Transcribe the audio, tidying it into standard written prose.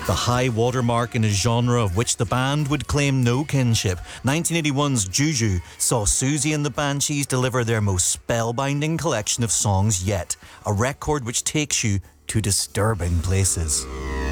The high watermark in a genre of which the band would claim no kinship, 1981's Juju saw Susie and the Banshees deliver their most spellbinding collection of songs yet, a record which takes you to disturbing places.